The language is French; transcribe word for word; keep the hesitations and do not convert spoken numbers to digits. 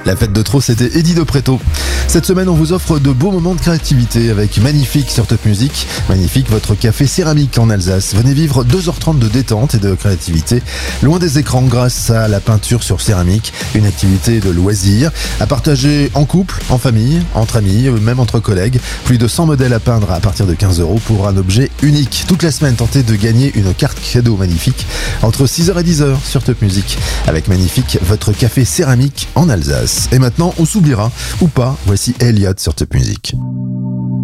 La fête de trop, c'était Eddie de Préto. Cette semaine, on vous offre de beaux moments de créativité avec Magnifique sur Top Music. Magnifique, votre café céramique en Alsace. Venez vivre deux heures trente de détente et de créativité, loin des écrans grâce à la peinture sur céramique. Une activité de loisir à partager en couple, en famille, entre amis, même entre collègues. Plus de cent modèles à peindre à partir de quinze euros pour un objet unique. Toute la semaine, tentez de gagner une carte cadeau Magnifique entre six heures et dix heures sur Top Music. Avec Magnifique, votre café céramique en Alsace. Et maintenant, on s'oubliera ou pas. Voici Elliott sur Top Music.